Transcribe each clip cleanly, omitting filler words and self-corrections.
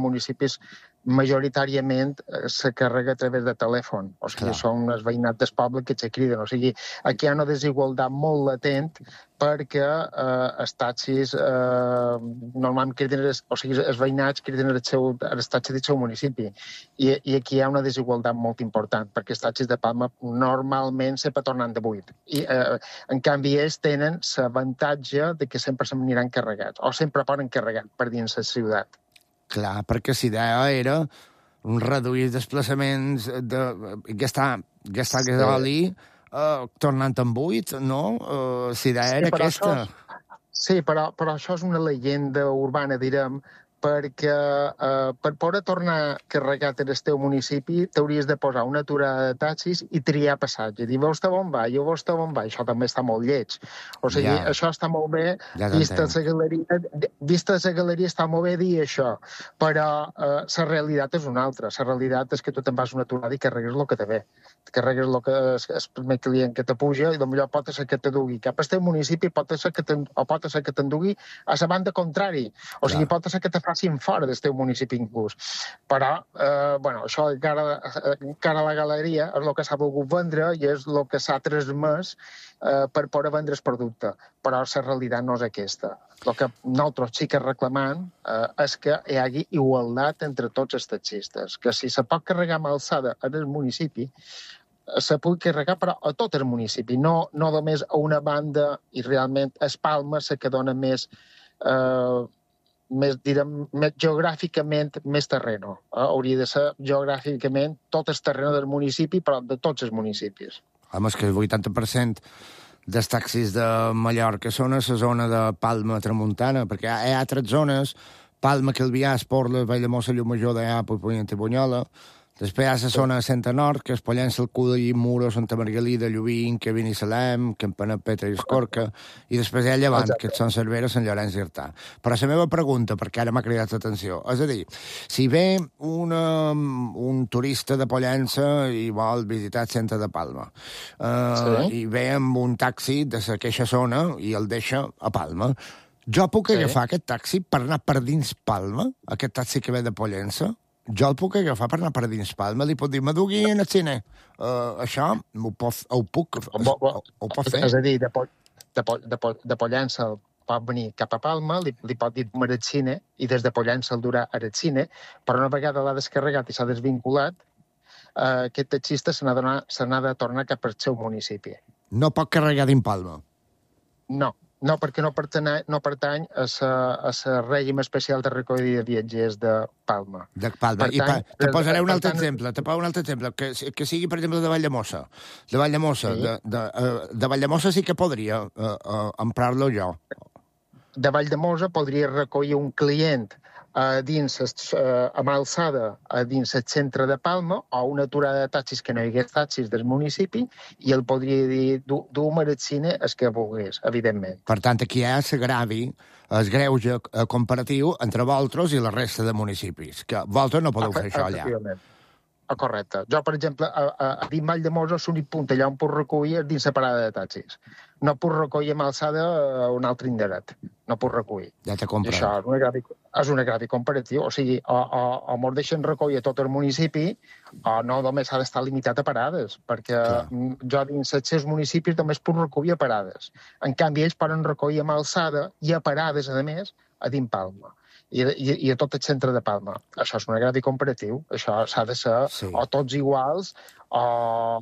municipis majoritàriament se carrega a través de telèfon. O sigui, són els veïnats del poble que se criden. O sigui, aquí hi ha una desigualtat molt latent perquè els taxis normalment criden, o sigui, els veïnats criden els taxis del seu municipi. I aquí hi ha una desigualtat molt important, perquè els taxis de Palma normalment sempre tornen de buit. I, en canvi, ells tenen l'avantatge de que sempre s'aniran carregats, o sempre poden carregar per dins la ciutat. Clar, perquè la idea era reduir els desplaçaments, gastar gasoli tornant en buit, no? La idea era aquesta. Sí, però això és una llegenda urbana, direm, perquè per poder tornar carregat en el teu municipi t'hauries de posar una aturada de taxis i triar passatge. Dir, vols te on va? Jo vols te on va? Això també està molt lleig. O sigui, això està molt bé, vista la galeria està molt bé dir això, però la realitat és una altra. La realitat és que tu te'n vas una aturada i carregues el que te ve. Carregues el que és el primer client que te puja i potser pot ser que te dugui cap al teu municipi, pot ser que t'endugui a la banda contrari. O sigui, pot ser que te facin fora del teu municipi inclús. Però, això encara a la galeria és el que s'ha volgut vendre i és el que s'ha transmès per poder vendre el producte. Però la realitat no és aquesta. El que nosaltres sí que reclamem és que hi hagi igualtat entre tots els taxistes. Que si se pot carregar amb alçada en el municipi, se pugui carregar però a tot el municipi, no només a una banda, i realment és Palma la que dona més geogràficament més terreno. Hauria de ser geogràficament tot el terreno del municipi, però de tots els municipis. Home, és que el 80% dels taxis de Mallorca són a la zona de Palma Tramuntana, perquè hi ha altres zones, Palma, Calvià, Esporles, Valldemossa, Llumajor, Deià, Puigpunyent i Bunyola. Després hi ha la zona de Centre Nord, que és Pollença, el Cudell, Muro, Santa Margalida, Llubín, que Binissalem, Campanet, Petra i Escorca, i després hi ha Llevant, que són Cervera, Sant Llorenç i Artà. Però la meva pregunta, perquè ara m'ha cridat l'atenció, és a dir, si ve un turista de Pollença i vol visitar el centre de Palma, i ve amb un taxi de aquesta zona i el deixa a Palma, jo puc agafar aquest taxi per anar per dins Palma, aquest taxi que ve de Pollença? Jo el puc agafar per anar per dins Palma, li pot dir, m'adugui en el cine. Això ho puc fer. És a dir, de Pollença pot venir cap a Palma, li pot dir al cine, i des de Pollença el durà al cine, però una vegada l'ha descarregat i s'ha desvinculat, aquest taxista se n'ha de tornar cap al seu municipi. No pot carregar dins Palma? No, perquè no pertany a règim especial de recollida de viatgers de Palma. De Palma. Te posaré un altre exemple, que sigui, per exemple, de Valldemossa. De Valldemossa. De Valldemossa sí que podria emprar-lo jo. De Valldemossa podria recollir un client amb alçada dins el centre de Palma o una aturada de taxis que no hi hagués taxis del municipi i el podria dir dur-me al cine el que volgués, evidentment. Per tant, aquí hi ha el greuge comparatiu entre vosaltres i la resta de municipis, que vosaltres no podeu fer això allà. Correcte. Jo, per exemple, a dins Valldemossa l'únic punt allà on puc recollir és dins la parada de taxis. No puc recollir amb alçada a un altre indret. No puc recollir. Ja t'he comprat. Això és un agravi comparatiu. O sigui, o mos deixen recollir tot el municipi o no només ha d'estar limitat a parades, perquè jo dins els seus municipis només puc recollir a parades. En canvi, ells poden recollir amb alçada i a parades, a més, a dins Palma. I a tot el centre de Palma. Això és un agravi comparatiu. Això s'ha de ser o tots iguals o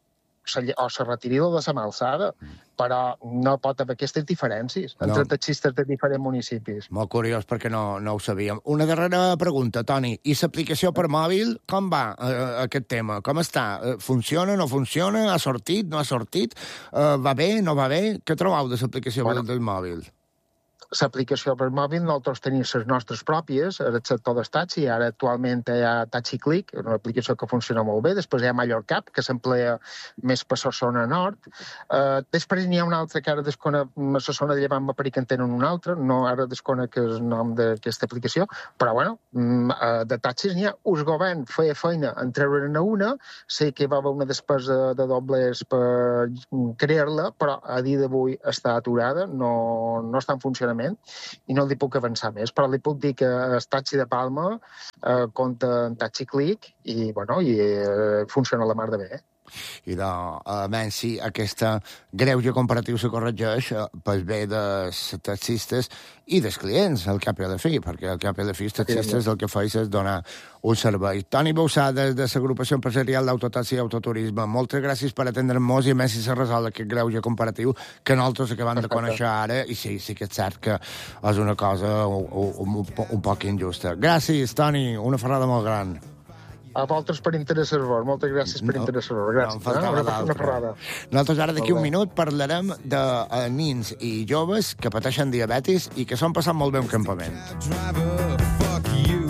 se retiri de la mà alçada, però no pot haver aquestes diferències entre taxistes de diferents municipis. Molt curiós, perquè no ho sabíem. Una darrera pregunta, Toni. I l'aplicació per mòbil, com va aquest tema? Com està? Funciona, no funciona? Ha sortit, no ha sortit? Va bé, no va bé? Què trobeu de l'aplicació del mòbil? L'aplicació per mòbil, nosaltres tenim les nostres pròpies, el sector del taxi, ara actualment hi ha TaxiClick, una aplicació que funciona molt bé, després hi ha Mallorcap, que s'emplea més per la zona nord, després n'hi ha una altra que ara desconec, a la zona de Llevant m'apareix que en tenen una altra, no ara desconec el nom d'aquesta aplicació, però bueno, de taxis n'hi ha. El govern feia feina en treure-ne una, sé que va haver una despesa de doblers per crear-la, però a dia d'avui està aturada, no està en funcionament malament i no li puc avançar més, però li puc dir que el taxi de Palma compta en Taxi Click i funciona la mar de bé. I almenys si aquesta greuge comparatiu se corregeix pel bé dels taxistes i dels clients, al cap i a la fi, perquè al cap i a la fi els taxistes el que feis és donar un servei. Toni Bauçà, de l'Agrupació Empresarial d'Autotaxi i Autoturisme, moltes gràcies per atendre'ns i a més si se resol aquest greuge comparatiu que nosaltres acabem de conèixer ara i sí que és cert que és una cosa un poc injusta. Gràcies, Toni, una ferrada molt gran. A vosaltres per interessar-vos. Moltes gràcies per interessar-vos. Gràcies. Una ferrada. Nosaltres ara d'aquí un minut parlarem de nins i joves que pateixen diabetis i que s'han passat molt bé un campament.